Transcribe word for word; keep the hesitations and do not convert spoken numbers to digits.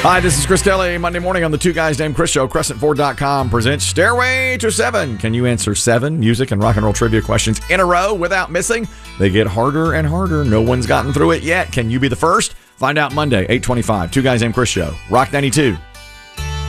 Hi, this is Chris Kelly. Monday morning on the Two Guys Named Chris Show. Crescent Ford dot com presents Stairway to Seven. Can you answer seven music and rock and roll trivia questions in a row without missing? They get harder and harder. No one's gotten through it yet. Can you be the first? Find out Monday, eight twenty-five. Two Guys Named Chris Show. Rock ninety-two.